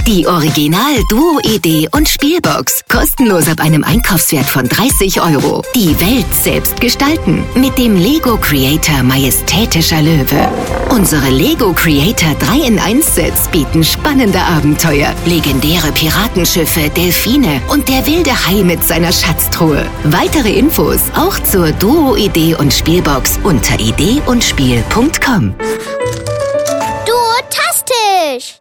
Die Original Duo Idee und Spielbox. Kostenlos ab einem Einkaufswert von 30 €. Die Welt selbst gestalten mit dem Lego Creator Majestätischer Löwe. Unsere Lego Creator 3-in-1-Sets bieten spannende Abenteuer, legendäre Piratenschiffe, Delfine und der wilde Hai mit seiner Schatztruhe. Weitere Infos auch zur Duo Idee und Spielbox unter ideeundspiel.com. Duotastisch!